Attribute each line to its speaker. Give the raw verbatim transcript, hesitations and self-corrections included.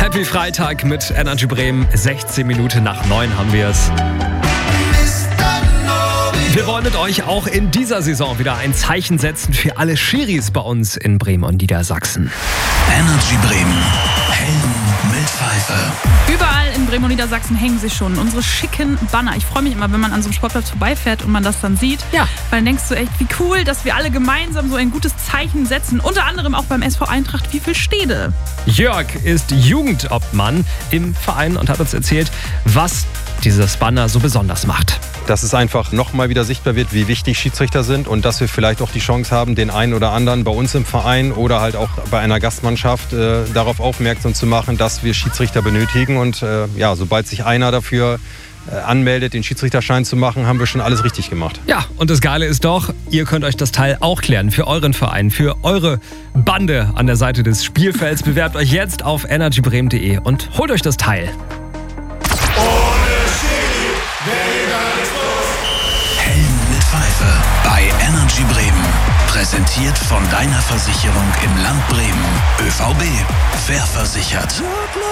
Speaker 1: Happy Freitag mit Energy Bremen. sechzehn Minuten nach neun haben wir es. Wir wollen mit euch auch in dieser Saison wieder ein Zeichen setzen für alle Schiris bei uns in Bremen und Niedersachsen.
Speaker 2: Energy Bremen. Helden mit Pfeife.
Speaker 3: Überall in Bremen und Niedersachsen hängen sie schon. Unsere schicken Banner. Ich freue mich immer, wenn man an so einem Sportplatz vorbeifährt und man das dann sieht.
Speaker 1: Ja.
Speaker 3: Weil dann denkst du echt, wie cool, dass wir alle gemeinsam so ein gutes Zeichen setzen. Unter anderem auch beim S V Eintracht Wiefelstede.
Speaker 1: Jörg ist Jugendobmann im Verein und hat uns erzählt, was dieses Banner so besonders macht.
Speaker 4: Dass es einfach nochmal wieder sichtbar wird, wie wichtig Schiedsrichter sind und dass wir vielleicht auch die Chance haben, den einen oder anderen bei uns im Verein oder halt auch bei einer Gastmannschaft äh, darauf aufmerksam zu machen, dass wir Schiedsrichter benötigen. Und äh, ja, sobald sich einer dafür äh, anmeldet, den Schiedsrichterschein zu machen, haben wir schon alles richtig gemacht.
Speaker 1: Ja, und das Geile ist doch, ihr könnt euch das Teil auch klären für euren Verein, für eure Bande an der Seite des Spielfelds. Bewerbt euch jetzt auf energy bremen punkt de und holt euch das Teil.
Speaker 2: Helden mit Pfeife bei Energy Bremen. Präsentiert von deiner Versicherung im Land Bremen. ÖVB. Fair versichert.